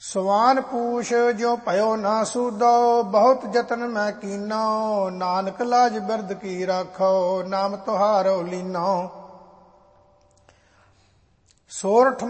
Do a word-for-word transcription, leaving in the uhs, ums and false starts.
ਸਵਾਨ ਪੂਛ ਜੋ ਭਇਓ ਨਾ ਸੂਦੋ, ਬਹੁਤ ਜਤਨ ਮੈਂ ਕੀਨੋ। ਨਾਨਕ ਲਾਜ ਬਿਰਧ ਕੀ ਰਾਖੋ, ਨਾਮ ਤੁਹਾਰੋ ਲੀਨੋ। ਸੋਰਠ